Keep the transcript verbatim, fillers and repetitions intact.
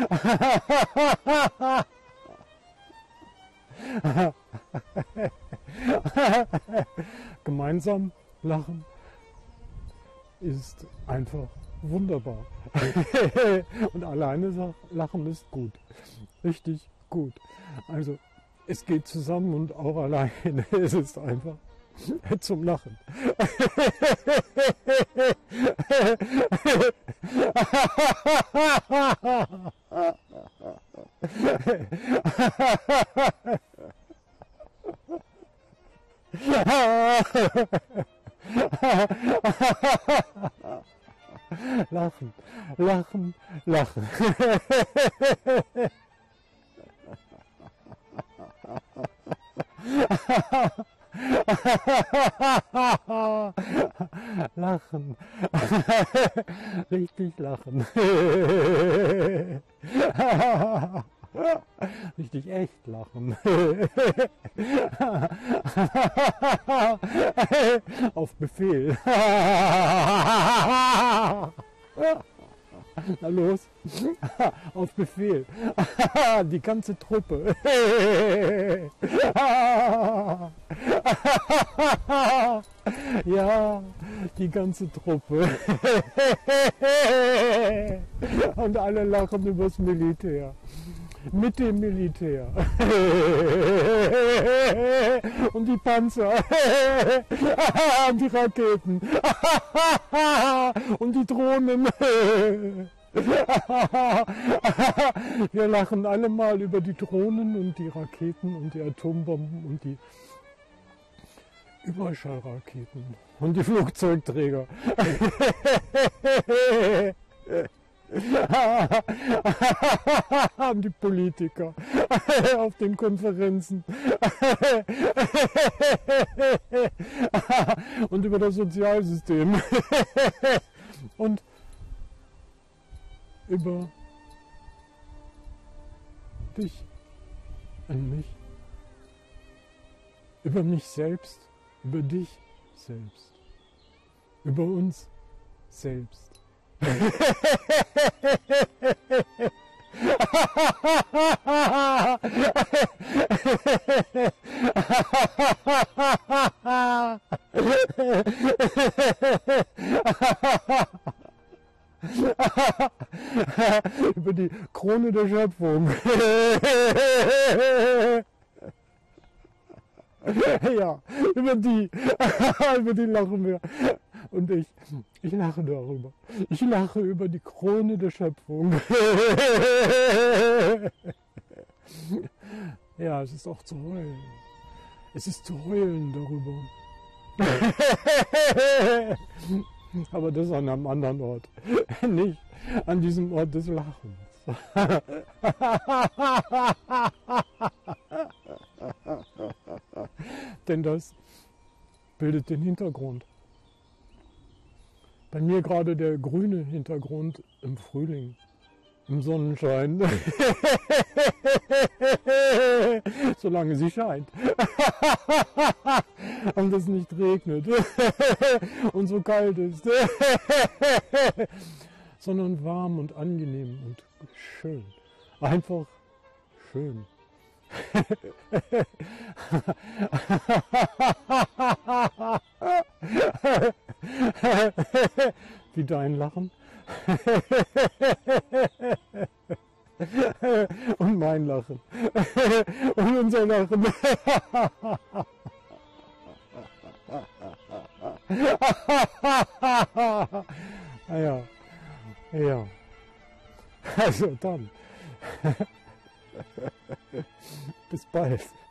Gemeinsam lachen ist einfach wunderbar. Und alleine lachen ist gut. Richtig gut. Also es geht zusammen und auch alleine. Es ist einfach zum Lachen. Lachen, lachen, lachen. Lachen. Richtig lachen. Richtig echt lachen. Auf Befehl. Na los, auf Befehl. Die ganze Truppe. Ja, die ganze Truppe. Und alle lachen übers Militär. Mit dem Militär. Und die Panzer. Und die Raketen. Und die Drohnen. Wir lachen alle mal über die Drohnen und die Raketen und die Atombomben und die Überschallraketen und die Flugzeugträger. Die Politiker auf den Konferenzen und über das Sozialsystem und über dich und mich, über mich selbst, über dich selbst, über uns selbst. Über die Krone der Schöpfung. Ja, über die, über die lachen wir. Und ich, ich lache darüber. Ich lache über die Krone der Schöpfung. Ja, es ist auch zu heulen. Es ist zu heulen darüber. Aber das an einem anderen Ort. Nicht an diesem Ort des Lachens. Denn das bildet den Hintergrund. Bei mir gerade der grüne Hintergrund im Frühling, im Sonnenschein, solange sie scheint und es nicht regnet und so kalt ist, sondern warm und angenehm und schön, einfach schön. Wie dein Lachen und mein Lachen und unser Lachen. Ja, ja. Also dann. Bis bald.